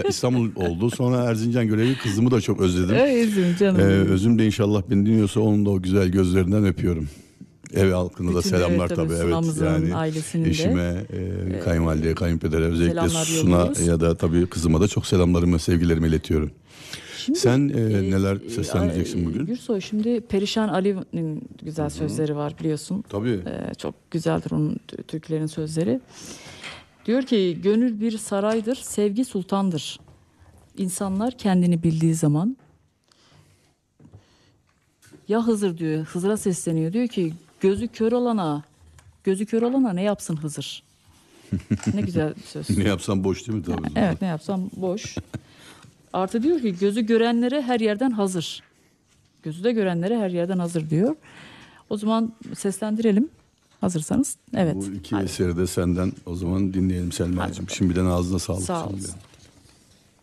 İstanbul oldu. Sonra Erzincan görevi, kızımı da çok özledim. Özüm canım. Özüm de inşallah beni dinliyorsa onun da o güzel gözlerinden öpüyorum. Ev halkına da selamlar tabii. Evet, yani eşime, kayınvalideye, kayınpedere, özellikle Suna ya da tabii kızıma da çok selamlarımı, sevgilerimi iletiyorum. Şimdi, sen neler sesleneceksin bugün? Gürsoy, şimdi Perişan Ali'nin güzel sözleri var biliyorsun. Tabii. Çok güzeldir onun türkülerin sözleri. Diyor ki, gönül bir saraydır, sevgi sultandır. İnsanlar kendini bildiği zaman, ya Hızır diyor, Hızır'a sesleniyor. Diyor ki, gözü kör olana ne yapsın Hızır? Ne güzel bir söz. Ne yapsam boş değil mi? Tabii. Evet, ne yapsam boş. Artı diyor ki, gözü görenlere her yerden hazır. Gözü de görenlere her yerden hazır diyor. O zaman seslendirelim. Hazırsanız. Evet. Bu iki eseri de senden o zaman dinleyelim Selma'cığım. Şimdiden ağzına sağlık. Sağ olasın.